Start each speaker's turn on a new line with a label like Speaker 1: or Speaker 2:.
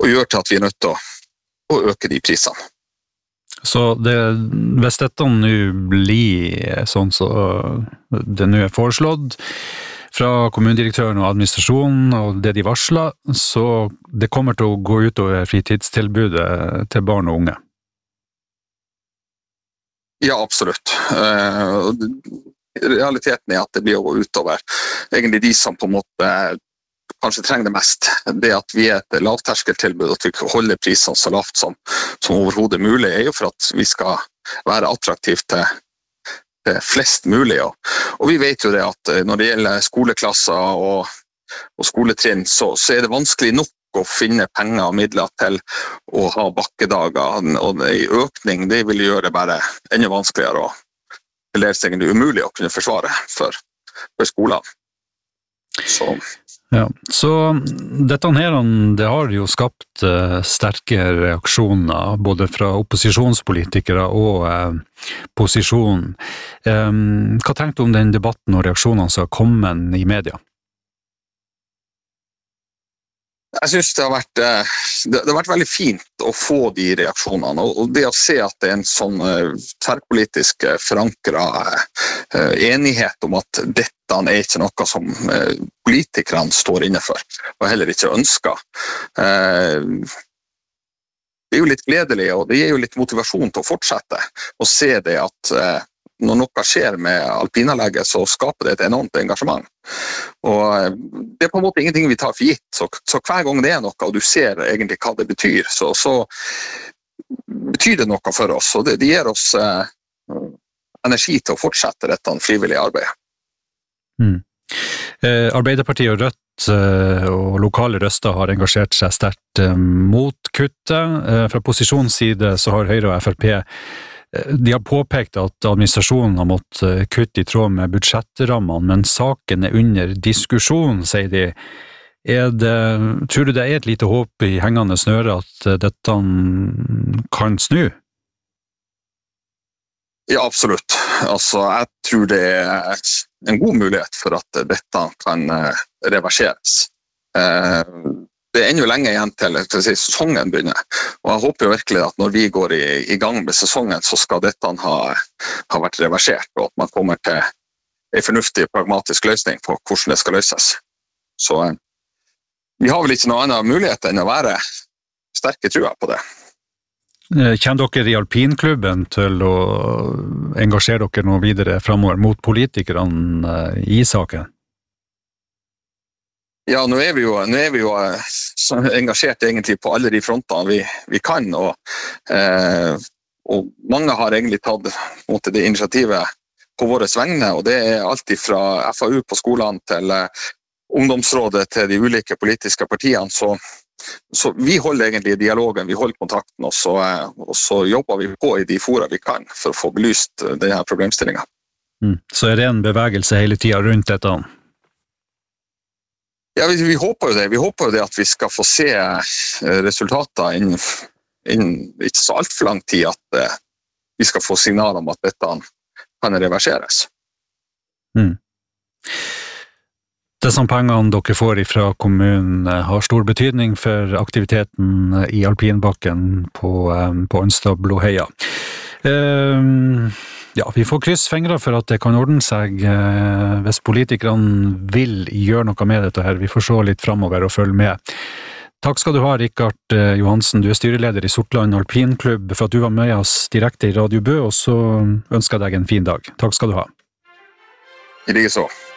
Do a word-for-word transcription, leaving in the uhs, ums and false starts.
Speaker 1: og gjør til at vi er nødt til å, å øke de prisene.
Speaker 2: Så det, hvis dette nå blir sånn så det nå er foreslått fra kommunedirektøren og administrasjonen og det de varsler, så det kommer til å gå ut over fritidstilbudet til barn og unge?
Speaker 1: Ja, absolutt. Realiteten er at det blir å gå utover egentlig de som på en måte kanskje trenger det mest. Det at vi er et lavterskeltilbud, at vi holder prisene så lavt som, som overhodet mulig, er jo for at vi skal være attraktivt til, til flest mulig. Og, og vi vet jo det at når det gjelder skoleklasser og, og skoletrinn, så, så er det vanskelig nok å finne penger og midler til å ha bakkedager. Og en økning, det vil gjøre det bare enda vanskeligere og det er egentlig umulig å kunne forsvare for, for skolene. Så...
Speaker 2: Ja, så dette her, det har jo skapt uh, sterke reaksjoner, både fra opposisjonspolitikere og uh, posisjon. Um, hva tenkte du om den debatten og reaksjonene som har kommet i media?
Speaker 1: Jeg synes det har vært, det har vært veldig fint å få de reaksjonene, og det å se at det er en sånn tverrpolitisk forankret enighet om at dette er ikke noe som politikerne står inne for, og heller ikke ønsker. Det er jo litt gledelig, og det gir jo litt motivasjon til å fortsette, og se det at når noe skjer med alpinanlegget, så skaper det et enormt engasjement. Og det er på en måte ingenting vi tar for gitt, så, så hver gang det er noe, og du ser egentlig hva det betyr, så, så betyr det noe for oss, og det, det gir oss eh, energi til å fortsette dette frivillige arbeidet.
Speaker 2: Mm. Eh, Arbeiderpartiet og Rødt eh, og lokale røster har engasjert seg sterkt eh, mot kuttet. Eh, fra posisjonens side så har Høyre og F R P De har påpekt at administrasjonen har måttet kutte i tråd med budsjettrammene, men saken er under diskusjon, sier de. Er det, tror du det er et lite håp i hengende snøre at dette kan snu?
Speaker 1: Ja, absolutt. Altså, jeg tror det er en god mulighet for at dette kan reverseres. Det er enda lenge igjen til, til si, sesongen begynner, og jeg håper jo virkelig at når vi går i, i gang med sesongen, så skal dette ha, ha vært reversert, og at man kommer til en fornuftig, pragmatisk løsning på hvordan det skal løses. Så vi har vel ikke noe annet mulighet enn å være sterke trua på det.
Speaker 2: Kjenner dere i alpinklubben til å engasjere dere noe videre fremover mot politikerne i saken?
Speaker 1: Ja, nå er vi jo, nå er vi jo engasjert egentlig på alle de frontene vi, vi kan, og, eh, og mange har egentlig tatt mot det initiativet på våre vegne, og det er alt fra F A U på skolene til eh, ungdomsrådet til de ulike politiske partiene, så, så vi holder egentlig dialogen, vi holder kontakten, og så, eh, og så jobber vi på i de fora vi kan for å få belyst denne problemstillingen.
Speaker 2: Mm. Så er det en bevegelse hele tiden rundt dette?
Speaker 1: Ja, vi, vi håper jo det. Vi håper jo det at vi skal få se resultater innen, innen ikke så alt for lang tid, at uh, vi skal få signaler om at dette kan reverseres.
Speaker 2: Mm. Disse pengene dere får fra kommunen har stor betydning for aktiviteten i alpinbakken på, um, på Ønstad-Blåheia. Um, Ja, vi får krysse fingre for at det kan ordne seg eh, hvis politikerne vil gjøre noe med dette her. Vi får se litt fremover og følge med. Takk skal du ha, Rikard eh, Johansen. Du er styreleder i Sortland Alpinklubb, for at du var med oss direkte i Radio Bø, og så ønsker jeg deg en fin dag. Takk skal du ha.
Speaker 1: I like så.